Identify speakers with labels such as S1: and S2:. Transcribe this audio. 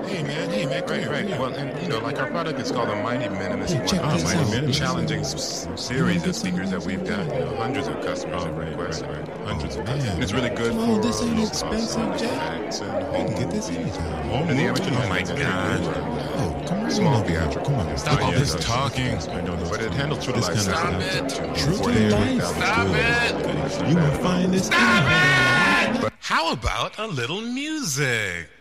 S1: Hey, man, come here.
S2: Right. Well, and like our product is called the Mighty Minimus.
S1: Hey, check this out.
S2: Mighty challenging series of speakers that we've got. Hundreds of customers have requested. Hundreds of customers. It's really good
S1: Come on,
S2: for
S1: this ain't
S2: low
S1: expensive,
S2: cost
S1: Jack.
S2: effects and
S1: I can get this anytime.
S2: And the original.
S3: Oh my God.
S1: Oh, come on.
S2: Small theatrical.
S1: Come on.
S3: Stop all this talking.
S2: But it handles true to
S1: This
S2: life.
S1: kind of
S2: sound.
S1: True to life.
S3: Stop it.
S1: You won't find this anywhere.
S3: How about a little music?